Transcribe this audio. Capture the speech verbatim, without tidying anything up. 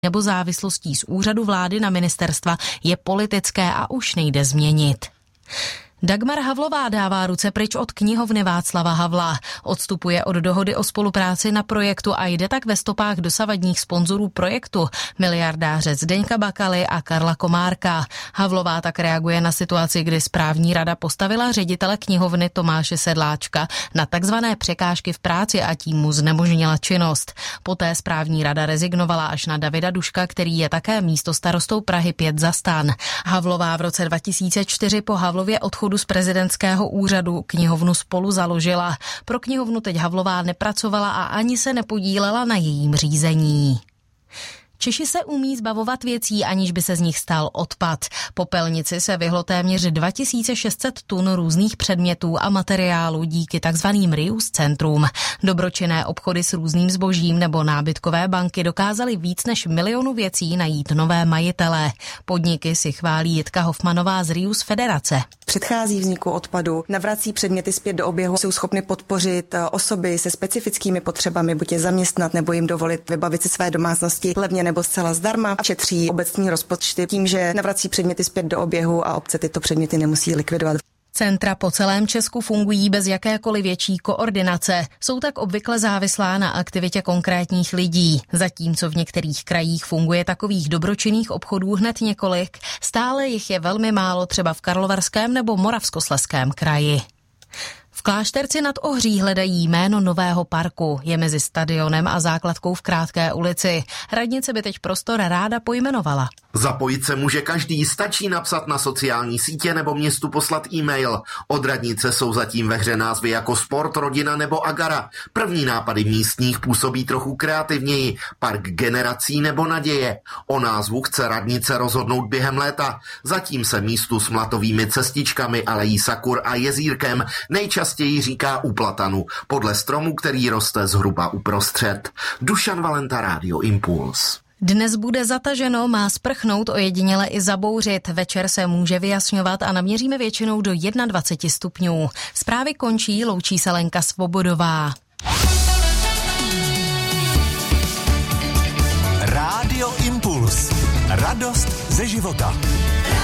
nebo závislostí z úřadu vlády na ministerstva je politické a už nejde změnit. Dagmar Havlová dává ruce pryč od knihovny Václava Havla. Odstupuje od dohody o spolupráci na projektu a jde tak ve stopách dosavadních sponzorů projektu, miliardáře Zdeňka Bakaly a Karla Komárka. Havlová tak reaguje na situaci, kdy správní rada postavila ředitele knihovny Tomáše Sedláčka na takzvané překážky v práci a tím mu znemožnila činnost. Poté správní rada rezignovala až na Davida Duška, který je také místostarostou Prahy pět za STAN. Havlová v roce dva tisíce čtyři po Havlově odchodu z prezidentského úřadu knihovnu Spolu založila. Pro knihovnu teď Havlová nepracovala a ani se nepodílela na jejím řízení. Češi se umí zbavovat věcí, aniž by se z nich stal odpad. Popelnici se vyhlo téměř dva tisíce šest set tun různých předmětů a materiálů díky takzvaným reuse centrům. Dobročinné obchody s různým zbožím nebo nábytkové banky dokázaly víc než milionu věcí najít nové majitele. Podniky si chválí Jitka Hofmanová z Reuse Federace. Předchází vzniku odpadu, navrací předměty zpět do oběhu, jsou schopny podpořit osoby se specifickými potřebami, buď je zaměstnat nebo jim dovolit vybavit si své domácnosti levně nebo zcela zdarma, a šetří obecní rozpočty tím, že navrací předměty zpět do oběhu a obce tyto předměty nemusí likvidovat. Centra po celém Česku fungují bez jakékoliv větší koordinace. Jsou tak obvykle závislá na aktivitě konkrétních lidí. Zatímco v některých krajích funguje takových dobročinných obchodů hned několik, stále jich je velmi málo třeba v Karlovarském nebo Moravskoslezském kraji. V Klášterci nad Ohří hledají jméno nového parku. Je mezi stadionem a základkou v Krátké ulici. Radnice by teď prostor ráda pojmenovala. Zapojit se může každý, stačí napsat na sociální sítě nebo městu poslat e-mail. Od radnice jsou zatím ve hře názvy jako Sport, Rodina nebo Agara. První nápady místních působí trochu kreativněji. Park generací nebo Naděje. O názvu chce radnice rozhodnout během léta. Zatím se místu s mlatovými cestičkami, alejí sakur a jezírkem nejčastěji říká u platanu, podle stromu, který roste zhruba uprostřed. Dušan Valenta, Rádio Impuls. Dnes bude zataženo, má sprchnout, ojediněle i zabouřit. Večer se může vyjasňovat a naměříme většinou do dvacet jedna stupňů. Zprávy končí, loučí se Lenka Svobodová. Rádio Impuls. Radost ze života.